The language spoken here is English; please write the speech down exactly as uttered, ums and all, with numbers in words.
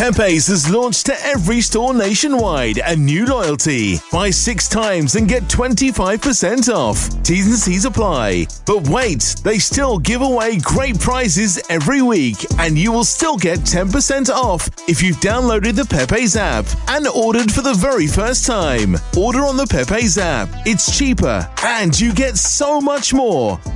Pepe's has launched to every store nationwide a new loyalty. Buy six times and get twenty-five percent off. T's and C's apply. But wait, they still give away great prizes every week, and you will still get ten percent off if you've downloaded the Pepe's app and ordered for the very first time. Order on the Pepe's app. It's cheaper and you get so much more.